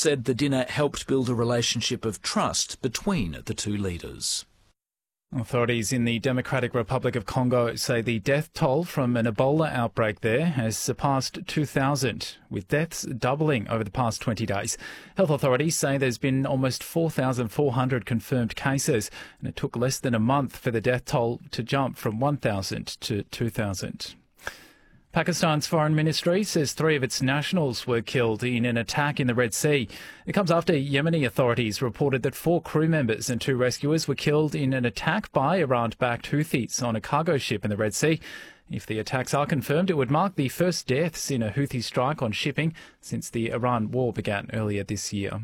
said the dinner helped build a relationship of trust between the two leaders. Authorities in the Democratic Republic of Congo say the death toll from an Ebola outbreak there has surpassed 2,000, with deaths doubling over the past 20 days. Health authorities say there's been almost 4,400 confirmed cases, and it took less than a month for the death toll to jump from 1,000 to 2,000. Pakistan's foreign ministry says 3 of its nationals were killed in an attack in the Red Sea. It comes after Yemeni authorities reported that 4 crew members and 2 rescuers were killed in an attack by Iran-backed Houthis on a cargo ship in the Red Sea. If the attacks are confirmed, it would mark the first deaths in a Houthi strike on shipping since the Iran war began earlier this year.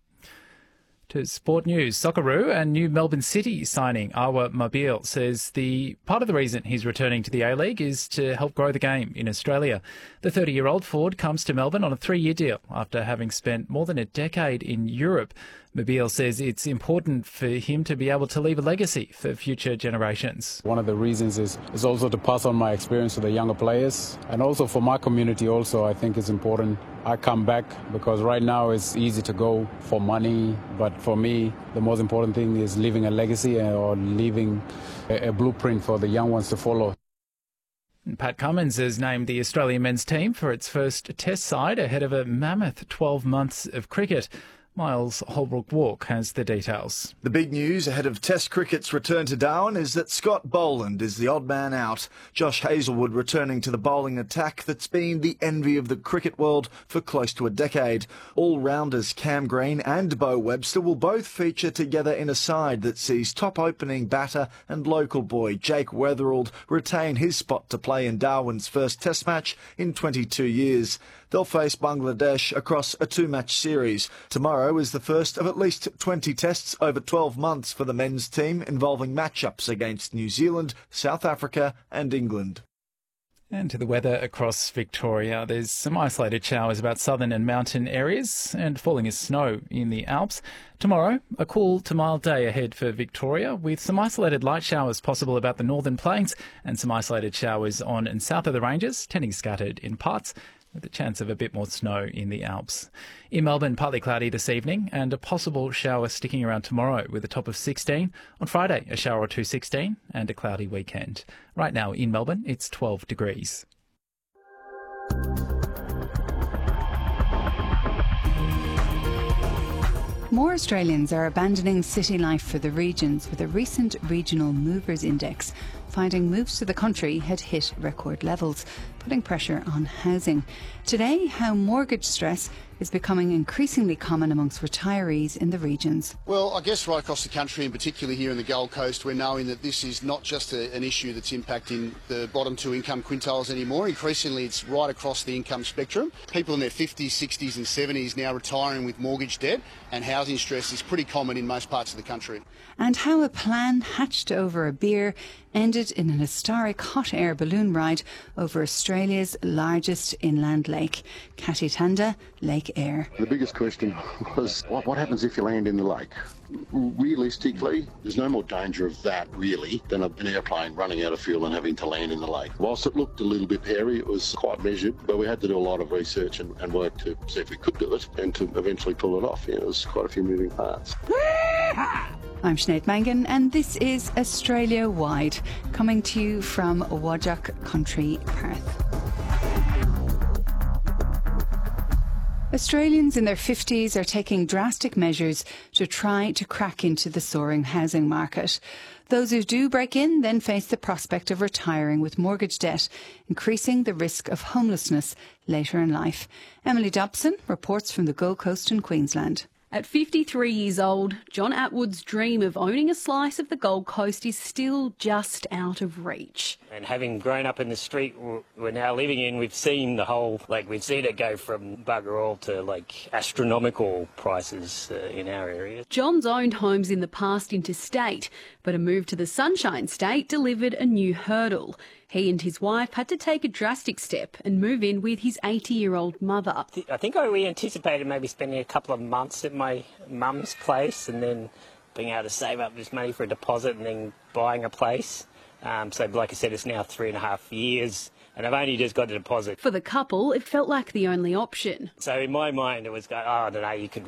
To sport news, Socceroo and new Melbourne City signing Awa Mabil says the part of the reason he's returning to the A-League is to help grow the game in Australia. The 30-year-old forward comes to Melbourne on a 3-year deal after having spent more than a decade in Europe. Mabil says it's important for him to be able to leave a legacy for future generations. One of the reasons is also to pass on my experience to the younger players, and also for my community also I think it's important I come back, because right now it's easy to go for money, but for me the most important thing is leaving a legacy or leaving a blueprint for the young ones to follow. Pat Cummins has named the Australian men's team for its first test side ahead of a mammoth 12 months of cricket. Miles Holbrook-Walk has the details. The big news ahead of Test cricket's return to Darwin is that Scott Boland is the odd man out. Josh Hazlewood returning to the bowling attack that's been the envy of the cricket world for close to a decade. All-rounders Cam Green and Beau Webster will both feature together in a side that sees top opening batter and local boy Jake Weatherald retain his spot to play in Darwin's first Test match in 22 years. They'll face Bangladesh across a 2-match series. Tomorrow is the first of at least 20 tests over 12 months for the men's team, involving matchups against New Zealand, South Africa and England. And to the weather across Victoria. There's some isolated showers about southern and mountain areas and falling as snow in the Alps. Tomorrow, a cool to mild day ahead for Victoria, with some isolated light showers possible about the northern plains and some isolated showers on and south of the ranges, tending scattered in parts, with a chance of a bit more snow in the Alps. In Melbourne, partly cloudy this evening and a possible shower sticking around tomorrow with a top of 16. On Friday, a shower or 2, 16 and a cloudy weekend. Right now in Melbourne, it's 12 degrees. More Australians are abandoning city life for the regions, with a recent Regional Movers Index finding moves to the country had hit record levels, putting pressure on housing. Today, how mortgage stress is becoming increasingly common amongst retirees in the regions. Well, I guess right across the country, and particularly here in the Gold Coast, we're knowing that this is not just an issue that's impacting the bottom 2 income quintiles anymore. Increasingly, it's right across the income spectrum. People in their 50s, 60s and 70s now retiring with mortgage debt, and housing stress is pretty common in most parts of the country. And how a plan hatched over a beer ended in an historic hot air balloon ride over Australia's largest inland lake, Katitanda Lake Eyre. The biggest question was, what happens if you land in the lake? Realistically, there's no more danger of that, really, than an airplane running out of fuel and having to land in the lake. Whilst it looked a little bit hairy, it was quite measured, but we had to do a lot of research and work to see if we could do it and to eventually pull it off. It was quite a few moving parts. I'm Sinead Mangan, and this is Australia Wide, coming to you from Whadjuk Country, Perth. Australians in their 50s are taking drastic measures to try to crack into the soaring housing market. Those who do break in then face the prospect of retiring with mortgage debt, increasing the risk of homelessness later in life. Emily Dobson reports from the Gold Coast in Queensland. At 53 years old, John Atwood's dream of owning a slice of the Gold Coast is still just out of reach. And having grown up in the street we're now living in, we've seen we've seen it go from bugger all to astronomical prices in our area. John's owned homes in the past interstate, but a move to the Sunshine State delivered a new hurdle. He and his wife had to take a drastic step and move in with his 80-year-old mother. I think we anticipated maybe spending a couple of months at my mum's place and then being able to save up this money for a deposit and then buying a place. So like I said, it's now 3.5 years and I've only just got a deposit. For the couple, it felt like the only option. So in my mind it was, I don't know, you could